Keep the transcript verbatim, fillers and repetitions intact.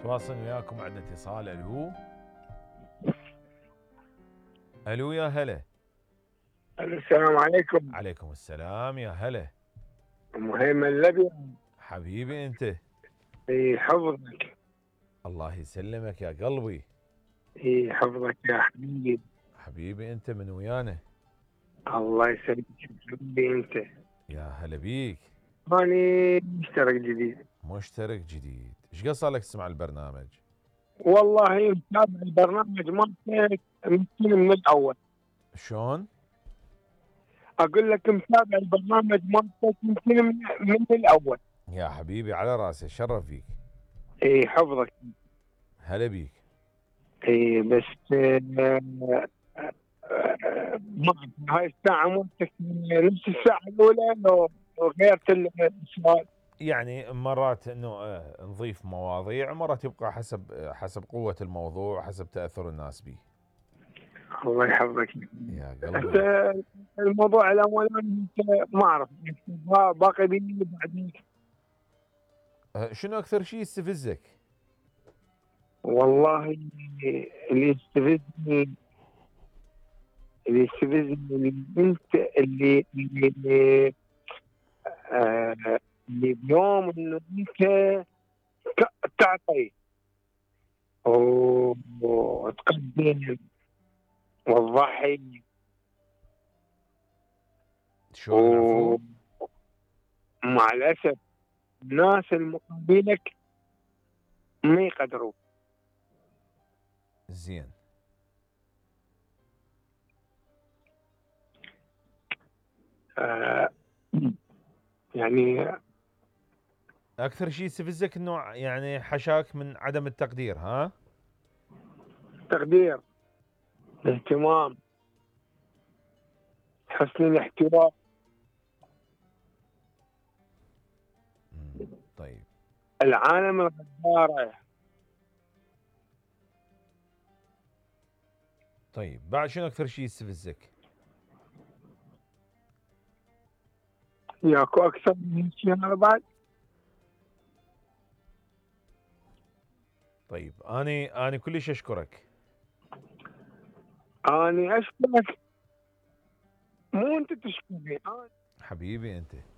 نتواصل وياكم. عندنا اتصال. الو الو يا هلا. السلام عليكم. عليكم السلام يا هلا. ام هيمن اللبي. حبيبي انت. اي حفظك. الله يسلمك يا قلبي. اي حفظك يا حبيبي. حبيبي انت من ويانا. الله يسلمك حبيبي انت. يا هلا بيك. ماني مشترك جديد. مشترك جديد. ايش قد صار لك تسمع البرنامج؟ والله متابع البرنامج مالتك يمكن من الاول. شلون؟ اقول لك متابع البرنامج مالتك يمكن من, من الاول. يا حبيبي على راسي، شرف فيك. اي حفظك. هلا بيك. اي بس آه، آه، ما- هاي الساعة مالتك نفس الساعة الأولى لو لو غيرت السؤال. يعني مرات انه آه، نضيف مواضيع، مرات يبقى حسب آه، حسب قوة الموضوع وحسب تأثر الناس به. الله يحفظك. يا انت قلبي. الموضوع الاولاني انت ما اعرف باقي بيني بعديك. آه، شنو اكثر شيء يستفزك؟ والله اللي يستفزني اللي يستفزني اللي انت اللي اللي آه اللي بيوم انه انت ك- تعطي و- وتقدم وتضحي. شلون العفو؟ ومع الاسف الناس المقابلك ما يقدروا. زين. آه يعني اكثر شيء يستفزك انه يعني حشاك من عدم التقدير، ها؟ تقدير، اهتمام، حسن الاحتواء. مم. طيب. العالم الغدارة. طيب بعد شنو اكثر شيء يستفزك؟ ياكو اكثر من شيء هذا بعد. طيب اني اني كلش اشكرك. اني اشكرك، مو انت تشكرني. أنا حبيبي انت.